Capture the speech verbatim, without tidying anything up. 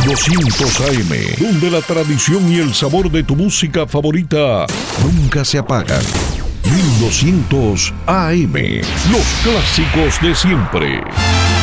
doscientos A M, donde la tradición y el sabor de tu música favorita nunca se apagan. mil doscientos A M, los clásicos de siempre.